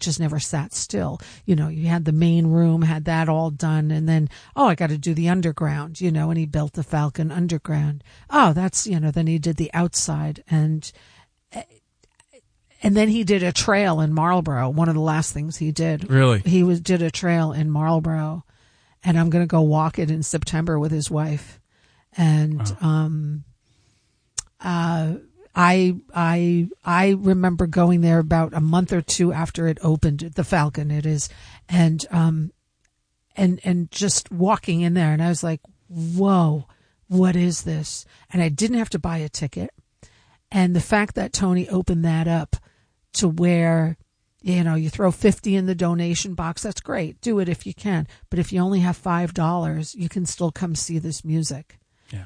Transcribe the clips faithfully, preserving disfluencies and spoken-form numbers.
just never sat still. You know, you had the main room, had that all done, and then, oh, I got to do the underground, you know, and he built the Falcon Underground. Oh, that's, you know, then he did the outside, and and then he did a trail in Marlboro, one of the last things he did. Really? He was did a trail in Marlboro, and I'm going to go walk it in September with his wife. And wow. um, uh, I I I remember going there about a month or two after it opened, the Falcon it is, and um, and and just walking in there, and I was like, whoa, what is this? And I didn't have to buy a ticket, and the fact that Tony opened that up to where, you know, you throw fifty in the donation box, that's great, do it if you can, but if you only have five dollars, you can still come see this music. Yeah,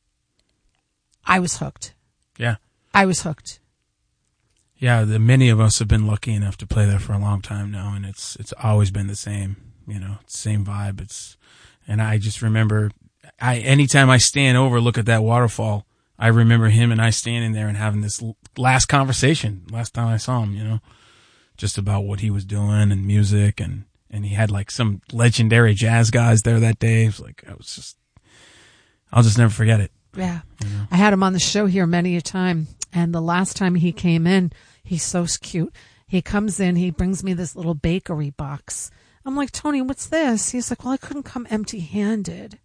I was hooked. Yeah. I was hooked. Yeah, the, many of us have been lucky enough to play there for a long time now, and it's it's always been the same, you know, same vibe. It's, and I just remember, I anytime I stand over, look at that waterfall, I remember him and I standing there and having this last conversation, last time I saw him, you know, just about what he was doing and music, and, and he had like some legendary jazz guys there that day. It was like, I was just, I'll just never forget it. Yeah. You know? I had him on the show here many a time. And the last time he came in, he's so cute. He comes in, he brings me this little bakery box. I'm like, Tony, what's this? He's like, well, I couldn't come empty handed.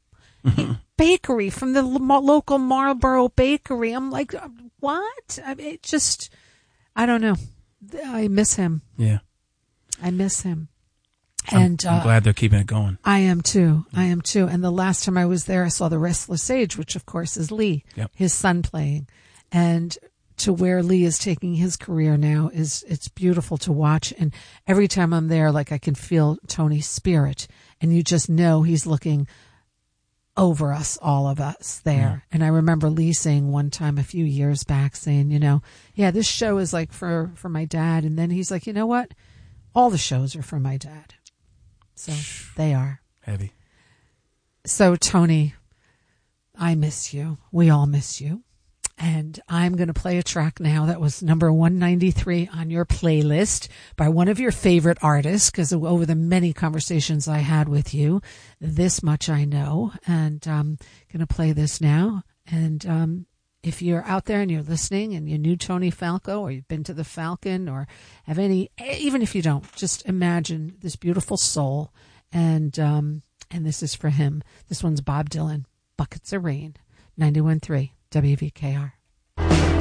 Bakery from the lo- local Marlboro bakery. I'm like, what? I mean, it just, I don't know. I miss him. Yeah. I miss him. I'm, And I'm uh, glad they're keeping it going. I am too. I am too. And the last time I was there, I saw the Restless Age, which of course is Lee, yep. his son playing. And to where Lee is taking his career now is, it's beautiful to watch. And every time I'm there, like I can feel Tony's spirit, and you just know he's looking over us, all of us there. Yeah. And I remember Lee saying one time a few years back, saying, you know, yeah, this show is like for, for my dad. And then he's like, you know what? All the shows are for my dad. So they are. Heavy. So Tony, I miss you. We all miss you. And I'm going to play a track now that was number one ninety-three on your playlist by one of your favorite artists, because over the many conversations I had with you, this much I know. And I'm going to play this now. And um, if you're out there and you're listening and you knew Tony Falco, or you've been to the Falcon, or have any, even if you don't, just imagine this beautiful soul. And um, and this is for him. This one's Bob Dylan, Buckets of Rain, ninety-one point three W V K R.